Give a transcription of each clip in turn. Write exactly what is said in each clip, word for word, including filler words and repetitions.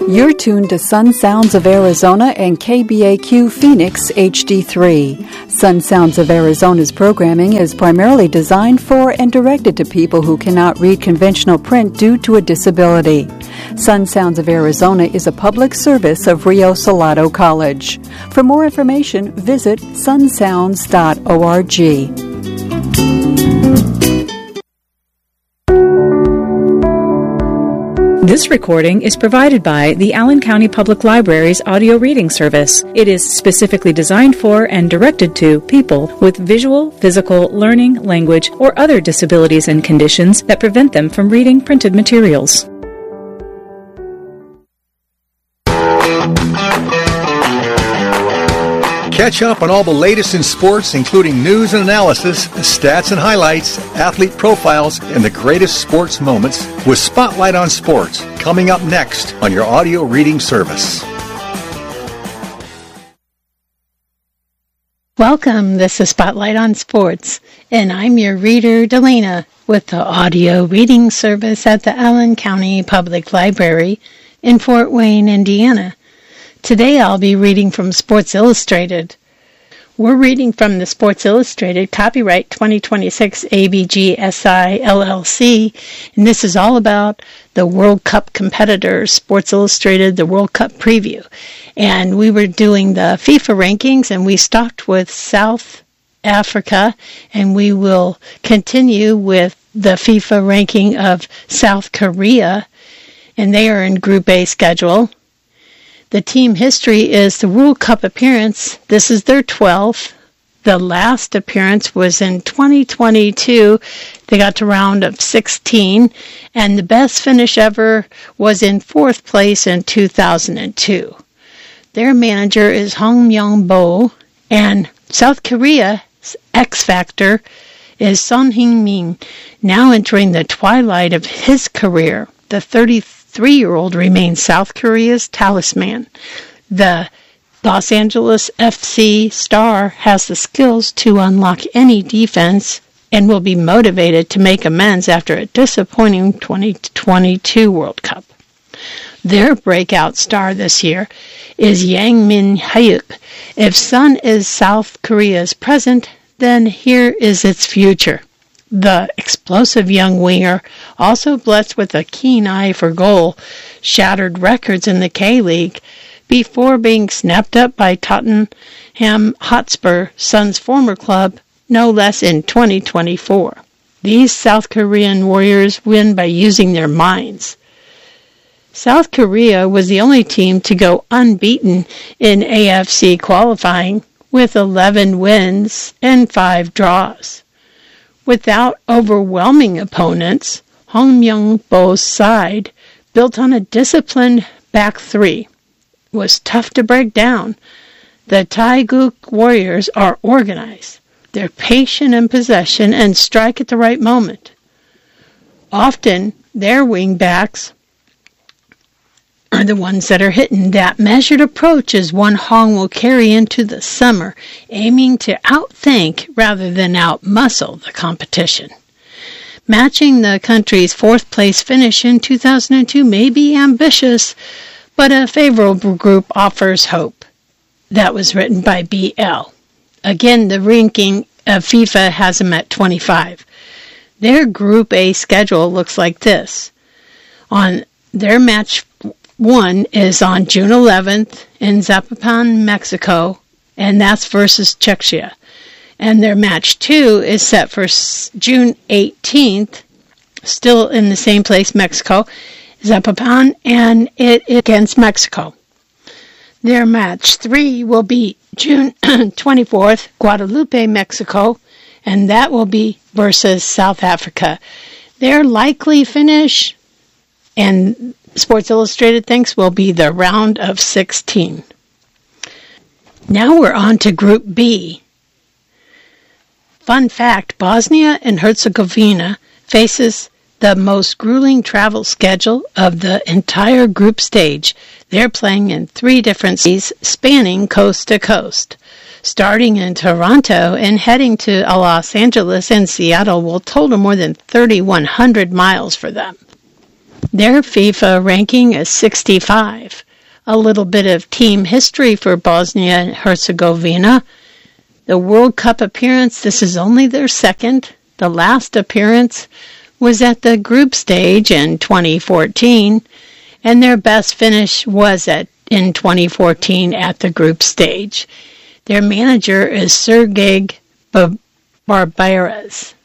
You're tuned to Sun Sounds of Arizona and K B A Q Phoenix H D three. Sun Sounds of Arizona's programming is primarily designed for and directed to people who cannot read conventional print due to a disability. Sun Sounds of Arizona is a public service of Rio Salado College. For more information, visit sun sounds dot org. This recording is provided by the Allen County Public Library's audio reading service. It is specifically designed for and directed to people with visual, physical, learning, language, or other disabilities and conditions that prevent them from reading printed materials. Catch up on all the latest in sports, including news and analysis, stats and highlights, athlete profiles, and the greatest sports moments with Spotlight on Sports, coming up next on your audio reading service. Welcome, this is Spotlight on Sports, and I'm your reader, Delana, with the audio reading service at the Allen County Public Library in Fort Wayne, Indiana. Today I'll be reading from Sports Illustrated. We're reading from the Sports Illustrated copyright twenty twenty-six A B G S I L L C, and this is all about the World Cup competitors, Sports Illustrated, the World Cup preview. And we were doing the FIFA rankings, and we stopped with South Africa, and we will continue with the FIFA ranking of South Korea, and they are in Group A schedule. The team history is the World Cup appearance. This is their twelfth. The last appearance was in twenty twenty-two. They got to round of sixteen. And the best finish ever was in fourth place in two thousand two. Their manager is Hong Myung-bo. And South Korea's X Factor is Son Heung-min, now entering the twilight of his career. The thirty-three-year-old remains South Korea's talisman. The Los Angeles F C star has the skills to unlock any defense and will be motivated to make amends after a disappointing twenty twenty-two World Cup. Their breakout star this year is Yang Min-hyuk. If Sun is South Korea's present, then here is its future. The explosive young winger, also blessed with a keen eye for goal, shattered records in the K-League before being snapped up by Tottenham Hotspur, Sun's former club, no less in twenty twenty-four. These South Korean warriors win by using their minds. South Korea was the only team to go unbeaten in A F C qualifying with eleven wins and five draws. Without overwhelming opponents, Hong Myung-bo's side, built on a disciplined back three, was tough to break down. The Taeguk Warriors are organized. They're patient in possession and strike at the right moment. Often, their wingbacks are the ones that are hitting. That measured approach is one Hong will carry into the summer, aiming to outthink rather than outmuscle the competition. Matching the country's fourth place finish in two thousand two may be ambitious, but a favorable group offers hope. That was written by B L. Again, the ranking of FIFA has them at twenty-five. Their Group A schedule looks like this. On their match one is on June eleventh in Zapopan, Mexico, and that's versus Czechia. And their match two is set for June eighteenth, still in the same place, Mexico, Zapopan, and it is against Mexico. Their match three will be June twenty-fourth, Guadalupe, Mexico, and that will be versus South Africa. Their likely finish, and Sports Illustrated thinks, will be the round of sixteen. Now we're on to Group B. Fun fact, Bosnia and Herzegovina faces the most grueling travel schedule of the entire group stage. They're playing in three different cities spanning coast to coast. Starting in Toronto and heading to Los Angeles and Seattle will total more than thirty-one hundred miles for them. Their FIFA ranking is sixty-five. A little bit of team history for Bosnia and Herzegovina. The World Cup appearance, this is only their second. The last appearance was at the group stage in twenty fourteen, and their best finish was at in twenty fourteen at the group stage. Their manager is Sergej Barbares.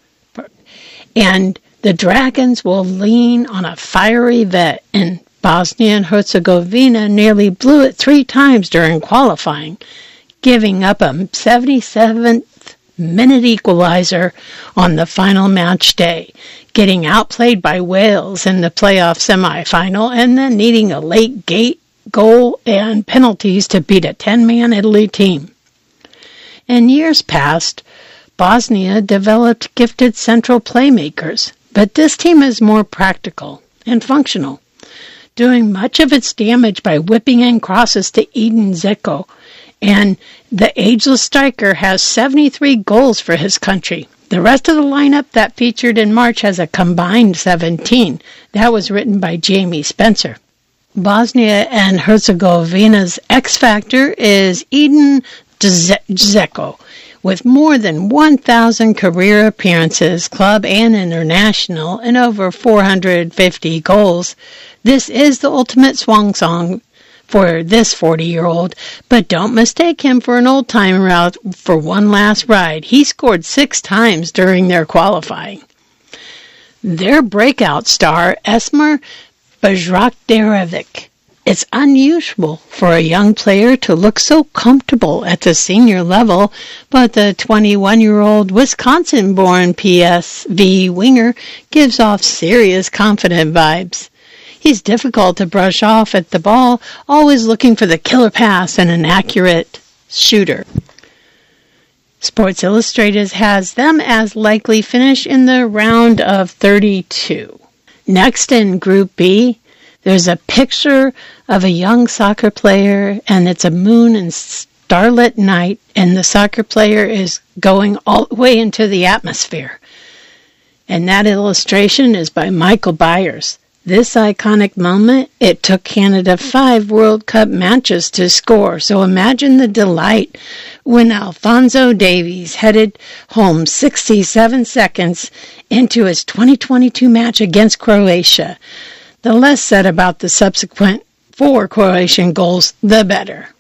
And the Dragons will lean on a fiery vet, and Bosnia and Herzegovina nearly blew it three times during qualifying, giving up a seventy-seventh minute equalizer on the final match day, getting outplayed by Wales in the playoff semifinal, and then needing a late gate goal and penalties to beat a ten-man Italy team. In years past, Bosnia developed gifted central playmakers, but this team is more practical and functional, doing much of its damage by whipping in crosses to Edin Dzeko, and the ageless striker has seventy-three goals for his country. The rest of the lineup that featured in March has a combined seventeen. That was written by Jamie Spencer. Bosnia and Herzegovina's X Factor is Edin Dzeko, with more than one thousand career appearances, club and international, and over four hundred fifty goals. This is the ultimate swan song for this forty-year-old, but don't mistake him for an old-timer out for one last ride. He scored six times during their qualifying. Their breakout star, Esmer Bajrakdarevic. It's unusual for a young player to look so comfortable at the senior level, but the twenty-one-year-old Wisconsin-born P S V winger gives off serious confident vibes. He's difficult to brush off at the ball, always looking for the killer pass and an accurate shooter. Sports Illustrated has them as likely finish in the round of thirty-two. Next in Group B, there's a picture of a young soccer player, and it's a moon and starlit night, and the soccer player is going all the way into the atmosphere. And that illustration is by Michael Byers. This iconic moment, it took Canada five World Cup matches to score, so imagine the delight when Alphonso Davies headed home sixty-seven seconds into his twenty twenty-two match against Croatia. The less said about the subsequent four Croatian goals, the better.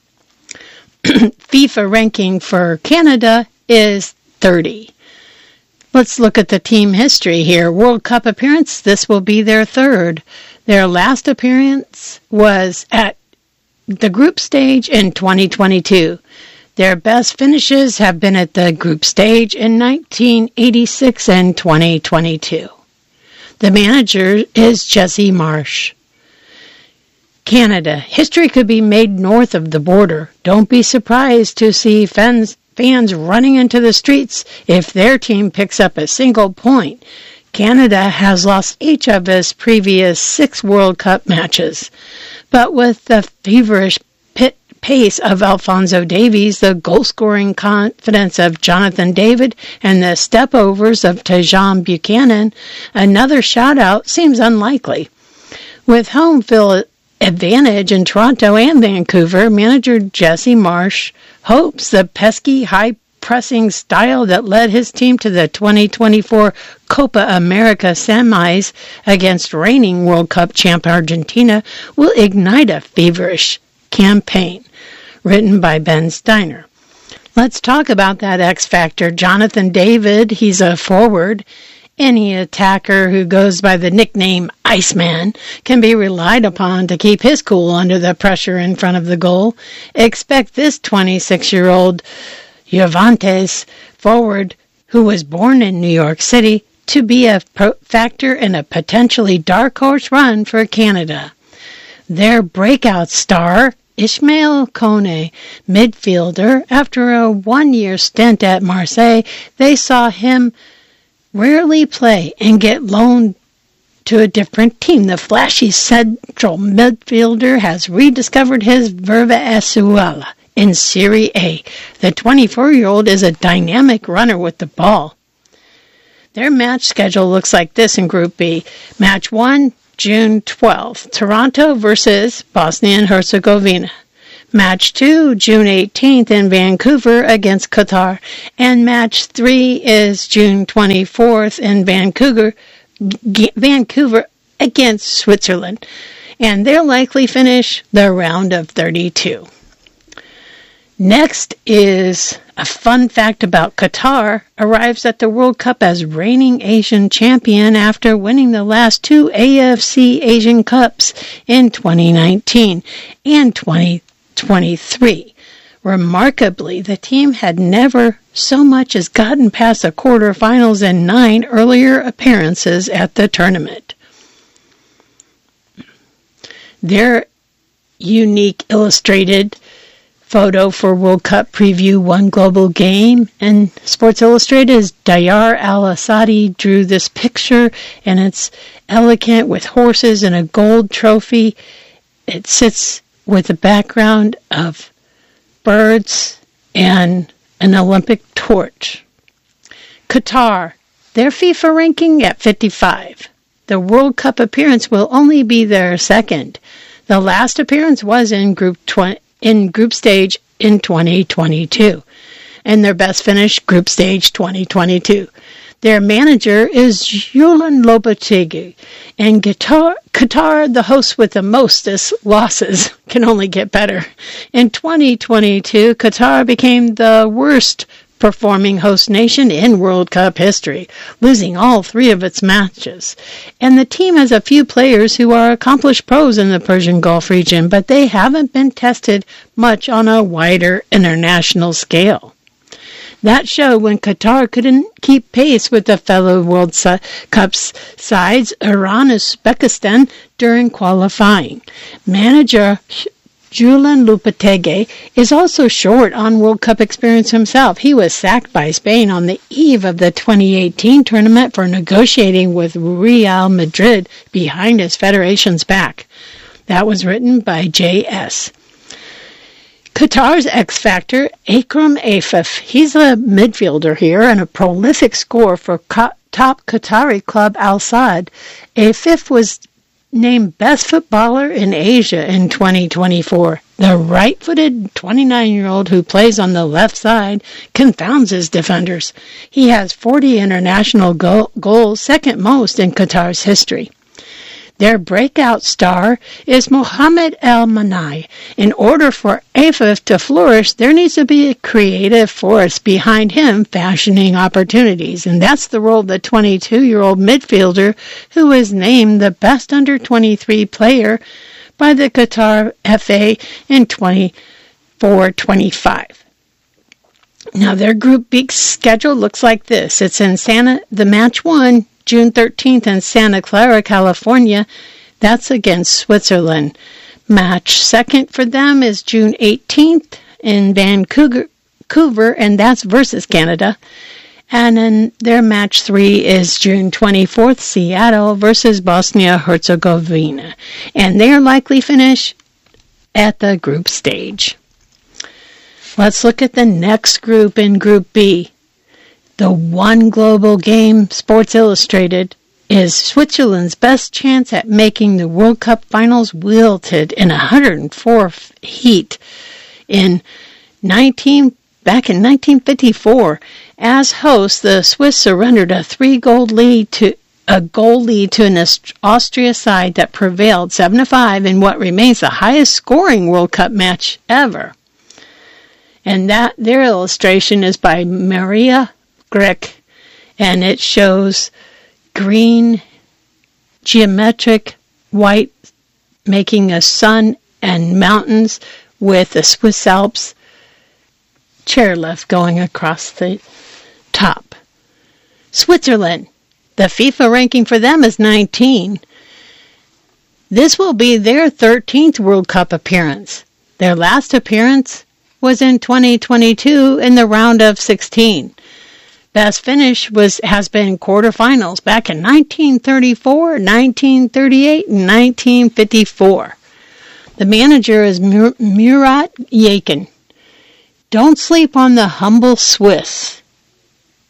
FIFA ranking for Canada is thirty. Let's look at the team history here. World Cup appearance, this will be their third. Their last appearance was at the group stage in twenty twenty-two. Their best finishes have been at the group stage in nineteen eighty-six and twenty twenty-two. The manager is Jesse Marsh. Canada. History could be made north of the border. Don't be surprised to see fans, fans running into the streets if their team picks up a single point. Canada has lost each of its previous six World Cup matches. But with the feverish pit pace of Alphonso Davies, the goal-scoring confidence of Jonathan David, and the step-overs of Tajon Buchanan, another shout-out seems unlikely. With home field advantage in Toronto and Vancouver, manager Jesse Marsh hopes the pesky, high-pressing style that led his team to the twenty twenty-four Copa America semis against reigning World Cup champ Argentina will ignite a feverish campaign. Written by Ben Steiner. Let's talk about that X Factor. Jonathan David, he's a forward. Any attacker who goes by the nickname Iceman can be relied upon to keep his cool under the pressure in front of the goal. Expect this twenty-six-year-old Juventus forward, who was born in New York City, to be a factor in a potentially dark horse run for Canada. Their breakout star, Ismail Kone, midfielder, after a one-year stint at Marseille, they saw him rarely play and get loaned to a different team. The flashy central midfielder has rediscovered his verve essuala in Serie A. The twenty-four-year-old is a dynamic runner with the ball. Their match schedule looks like this in Group B. Match one, June twelfth, Toronto versus Bosnia and Herzegovina. Match two, June eighteenth in Vancouver against Qatar. And match three is June twenty-fourth in Vancouver, G- Vancouver against Switzerland. And they'll likely finish the round of thirty-two. Next is a fun fact about Qatar. Arrives at the World Cup as reigning Asian champion after winning the last two A F C Asian Cups in twenty nineteen and twenty twenty-three. Remarkably, the team had never so much as gotten past the quarterfinals in nine earlier appearances at the tournament. Their unique illustrated photo for World Cup preview One Global Game and Sports Illustrated's Dayar Al-Asadi drew this picture, and it's elegant with horses and a gold trophy. It sits with a background of birds and an Olympic torch. Qatar, their FIFA ranking at fifty-five. The World Cup appearance will only be their second. The last appearance was in Group twenty. in group stage in twenty twenty-two, and their best finish, group stage twenty twenty-two. Their manager is Julen Lopetegui, and Qatar, Qatar, the host with the mostest losses, can only get better. In twenty twenty-two, Qatar became the worst performing host nation in World Cup history, losing all three of its matches. And the team has a few players who are accomplished pros in the Persian Gulf region, but they haven't been tested much on a wider international scale. That showed when Qatar couldn't keep pace with the fellow World Cup sides, Iran and Uzbekistan, during qualifying. Manager Julen Lopetegui is also short on World Cup experience himself. He was sacked by Spain on the eve of the twenty eighteen tournament for negotiating with Real Madrid behind his federation's back. That was written by J S Qatar's X-Factor, Akram Afif. He's a midfielder here and a prolific scorer for top Qatari club Al Sadd. Afif was named Best Footballer in Asia in twenty twenty-four. The right-footed twenty-nine-year-old who plays on the left side confounds his defenders. He has forty international go- goals, second most in Qatar's history. Their breakout star is Mohamed El Manai. In order for Afif to flourish, there needs to be a creative force behind him fashioning opportunities, and that's the role of the twenty-two-year-old midfielder who was named the best under twenty-three player by the Qatar F A in twenty-four twenty-five. Now, their Group B schedule looks like this. It's in Santa, the match one, June thirteenth in Santa Clara, California. That's against Switzerland. Match second for them is June eighteenth in Vancouver, and that's versus Canada. And then their match three is June twenty-fourth, Seattle versus Bosnia-Herzegovina. And their likely finish at the group stage. Let's look at the next group in Group B. The One Global Game, Sports Illustrated, is Switzerland's best chance at making the World Cup finals wilted in one hundred four heat in nineteen back in nineteen fifty-four. As hosts, the Swiss surrendered a three-goal lead to a goal lead to an Austria side that prevailed seven to five in what remains the highest scoring World Cup match ever. And that their illustration is by Maria Grech, and it shows green geometric white making a sun and mountains with the Swiss Alps chairlift going across the top. Switzerland, the FIFA ranking for them is nineteen. This will be their thirteenth World Cup appearance. Their last appearance was in twenty twenty-two in the round of sixteen. Best finish was has been quarterfinals back in nineteen thirty-four, nineteen thirty-eight, and nineteen fifty-four. The manager is Mur- Murat Yakin. Don't sleep on the humble Swiss.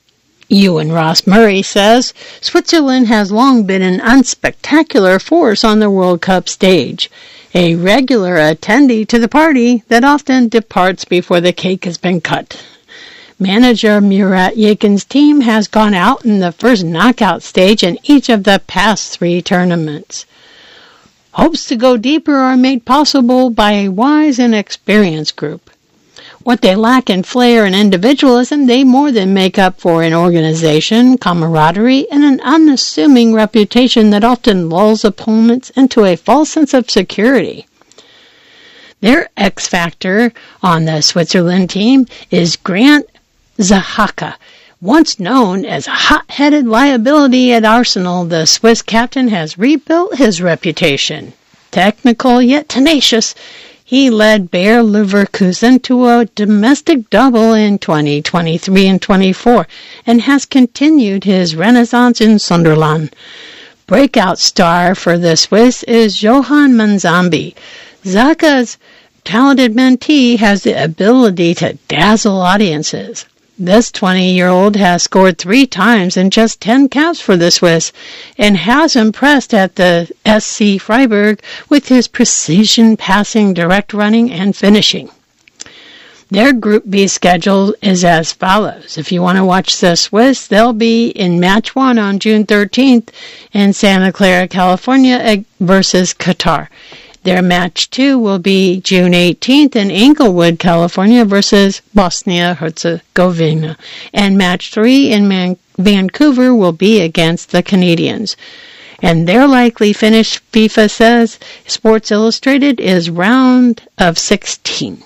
Ewan Ross Murray says, Switzerland has long been an unspectacular force on the World Cup stage, a regular attendee to the party that often departs before the cake has been cut. Manager Murat Yakin's team has gone out in the first knockout stage in each of the past three tournaments. Hopes to go deeper are made possible by a wise and experienced group. What they lack in flair and individualism, they more than make up for in organization, camaraderie, and an unassuming reputation that often lulls opponents into a false sense of security. Their X factor on the Switzerland team is Grant Xhaka. Once known as a hot-headed liability at Arsenal, the Swiss captain has rebuilt his reputation. Technical yet tenacious, he led Bayer Leverkusen to a domestic double in twenty twenty-three and twenty-four and has continued his renaissance in Sunderland. Breakout star for the Swiss is Johan Manzambi. Xhaka's talented mentee has the ability to dazzle audiences. This twenty-year-old has scored three times in just ten caps for the Swiss and has impressed at the S C Freiburg with his precision passing, direct running, and finishing. Their Group B schedule is as follows. If you want to watch the Swiss, they'll be in Match one on June thirteenth in Santa Clara, California versus Qatar. Their Match two will be June eighteenth in Inglewood, California versus Bosnia-Herzegovina. And Match three in Man- Vancouver will be against the Canadians. And their likely finish, FIFA says, Sports Illustrated, is round of sixteen.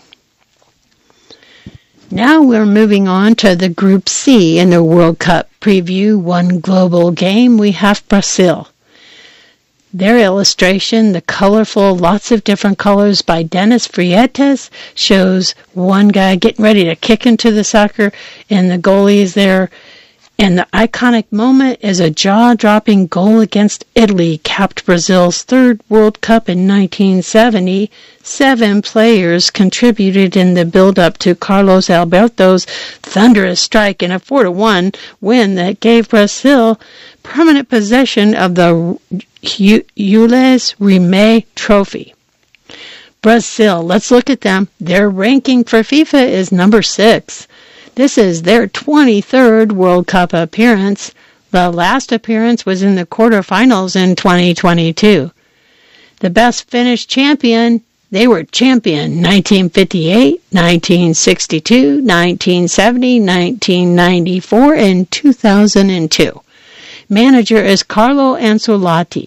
Now we're moving on to the Group C in the World Cup preview. One global game, we have Brazil. Their illustration, the colorful, lots of different colors by Dennis Freitas, shows one guy getting ready to kick into the soccer, and the goalie is there. And the iconic moment is a jaw-dropping goal against Italy, capped Brazil's third World Cup in nineteen seventy. Seven players contributed in the build-up to Carlos Alberto's thunderous strike in a four to one win that gave Brazil permanent possession of the Jules Rimet Trophy. Brazil, let's look at them. Their ranking for FIFA is number six. This is their twenty-third World Cup appearance. The last appearance was in the quarterfinals in twenty twenty-two. The best Finnish champion, they were champion nineteen fifty-eight, nineteen sixty-two, nineteen seventy, nineteen ninety-four, and two thousand two. Manager is Carlo Ancelotti.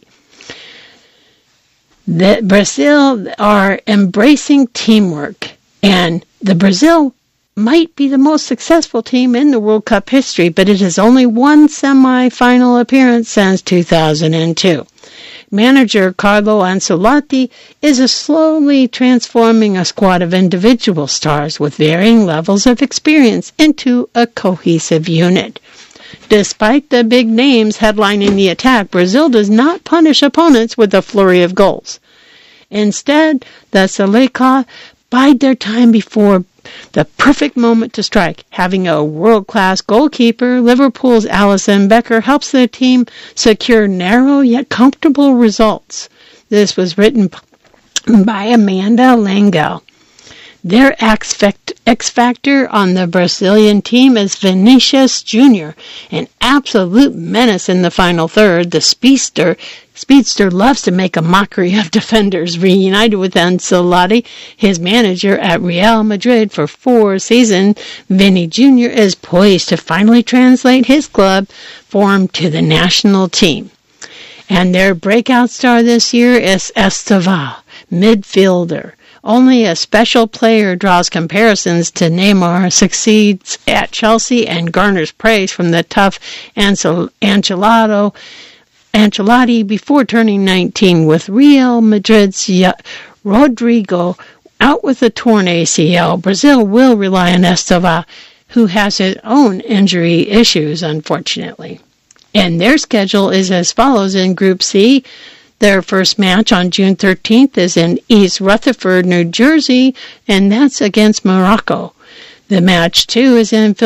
The Brazil are embracing teamwork, and the Brazil might be the most successful team in the World Cup history, but it has only one semi-final appearance since two thousand two. Manager Carlo Ancelotti is a slowly transforming a squad of individual stars with varying levels of experience into a cohesive unit. Despite the big names headlining the attack, Brazil does not punish opponents with a flurry of goals. Instead, the Seleção bide their time before the perfect moment to strike. Having a world-class goalkeeper, Liverpool's Alisson Becker helps the team secure narrow yet comfortable results. This was written by Amanda Langell. Their X factor on the Brazilian team is Vinicius Junior, an absolute menace in the final third. The speedster, speedster loves to make a mockery of defenders. Reunited with Ancelotti, his manager at Real Madrid for four seasons, Vinny Junior is poised to finally translate his club form to the national team. And their breakout star this year is Estevão, midfielder. Only a special player draws comparisons to Neymar, succeeds at Chelsea, and garners praise from the tough Ansel- Ancelotti, Ancelotti before turning nineteen. With Real Madrid's Rodrigo out with a torn A C L, Brazil will rely on Estevão, who has his own injury issues, unfortunately. And their schedule is as follows in Group C. Their first match on June thirteenth is in East Rutherford, New Jersey, and that's against Morocco. The match two is in Phil-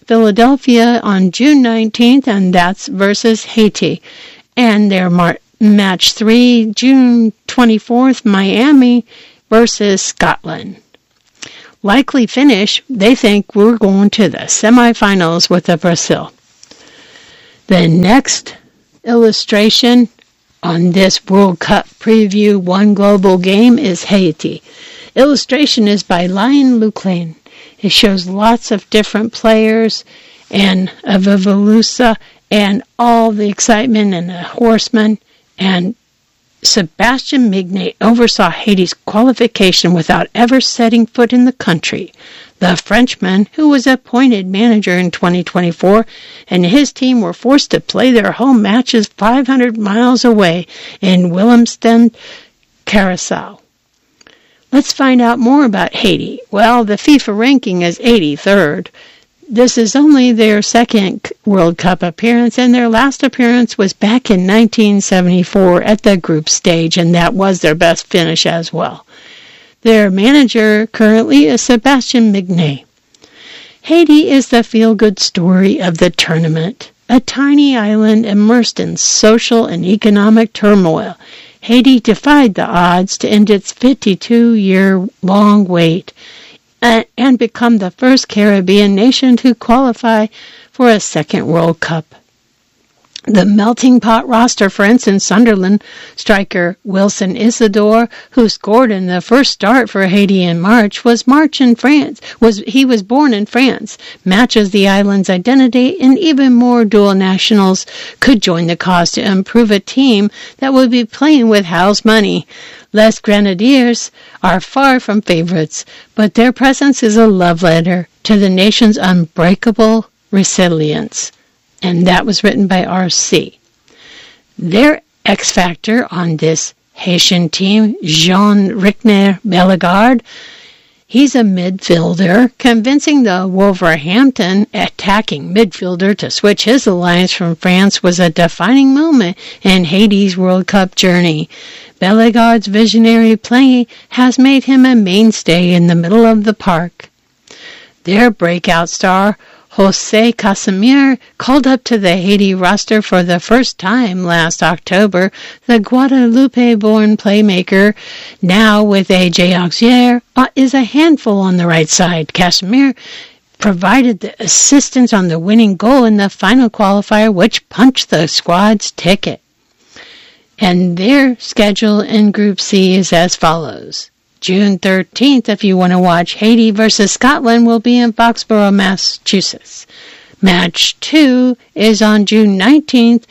Philadelphia on June nineteenth, and that's versus Haiti. And their mar- match three, June twenty-fourth, Miami versus Scotland. Likely finish, they think we're going to the semifinals with the Brazil. The next illustration on this World Cup preview One Global Game is Haiti. Illustration is by Lion Luclain. It shows lots of different players and a Vivalusa and all the excitement and the horsemen. And Sebastien Mignet oversaw Haiti's qualification without ever setting foot in the country. The Frenchman, who was appointed manager in twenty twenty-four, and his team were forced to play their home matches five hundred miles away in Willemstad, Curaçao. Let's find out more about Haiti. Well, the FIFA ranking is eighty-third. This is only their second World Cup appearance, and their last appearance was back in nineteen seventy-four at the group stage, and that was their best finish as well. Their manager currently is Sebastien Mignet. Haiti is the feel-good story of the tournament. A tiny island immersed in social and economic turmoil, Haiti defied the odds to end its fifty-two-year-long wait and become the first Caribbean nation to qualify for a second World Cup. The melting pot roster, for instance, Sunderland striker Wilson Isidore, who scored in the first start for Haiti in March, was March in France. Was he was born in France, matches the island's identity, and even more dual nationals could join the cause to improve a team that would be playing with house money. Les Grenadiers are far from favorites, but their presence is a love letter to the nation's unbreakable resilience. And that was written by R C. Their X factor on this Haitian team, Jean-Rickner Bellegarde, he's a midfielder, convincing the Wolverhampton attacking midfielder to switch his alliance from France was a defining moment in Haiti's World Cup journey. Bellegarde's visionary play has made him a mainstay in the middle of the park. Their breakout star, Jose Casimir, called up to the Haiti roster for the first time last October. The Guadeloupe-born playmaker, now with A J Auxerre, is a handful on the right side. Casimir provided the assistance on the winning goal in the final qualifier, which punched the squad's ticket. And their schedule in Group C is as follows. June thirteenth, if you want to watch Haiti versus Scotland, will be in Foxborough, Massachusetts. Match two is on June nineteenth,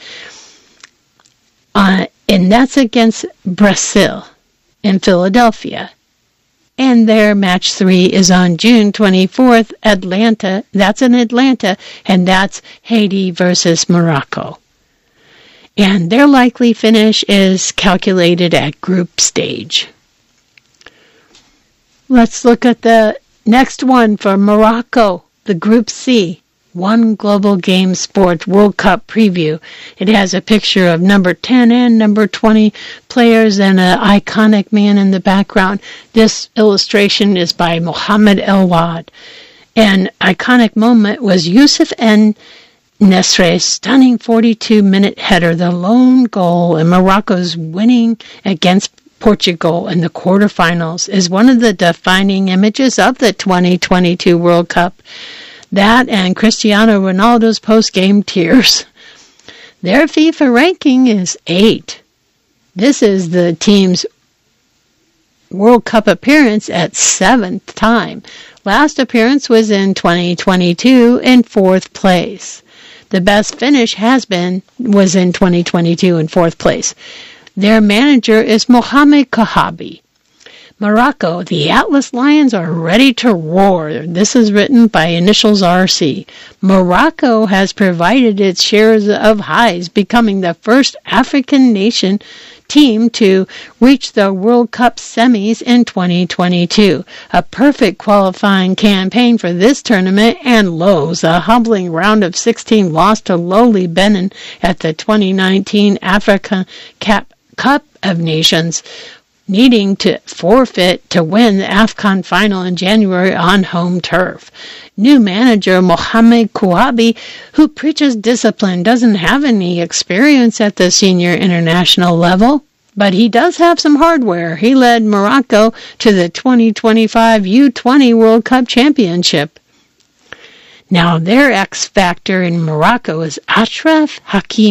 uh, and that's against Brazil in Philadelphia. And their match three is on June twenty-fourth, Atlanta. That's in Atlanta, and that's Haiti versus Morocco. And their likely finish is calculated at group stage. Let's look at the next one for Morocco, the Group C, One Global Game Sports World Cup preview. It has a picture of number ten and number twenty players and an iconic man in the background. This illustration is by Mohamed El Wad. An iconic moment was Youssef En Nesre's stunning forty-two minute header, the lone goal in Morocco's winning against Portugal in the quarterfinals, is one of the defining images of the twenty twenty-two World Cup. That and Cristiano Ronaldo's post-game tears. Their FIFA ranking is eight. This is the team's World Cup appearance at seventh time. Last appearance was in twenty twenty-two in fourth place. The best finish has been was in twenty twenty-two in fourth place. Their manager is Mohamed Kahabi. Morocco, the Atlas Lions are ready to roar. This is written by initials R C. Morocco has provided its shares of highs, becoming the first African nation team to reach the World Cup semis in twenty twenty-two. A perfect qualifying campaign for this tournament, and Lowe's, a humbling round of sixteen loss to lowly Benin at the twenty nineteen Africa Cup Cup of Nations. needing to forfeit to win the AFCON final in January on home turf. New manager Mohamed Kouabi, who preaches discipline, doesn't have any experience at the senior international level, but he does have some hardware. He led Morocco to the twenty twenty-five U twenty World Cup Championship. Now, their X factor in Morocco is Achraf Hakimi.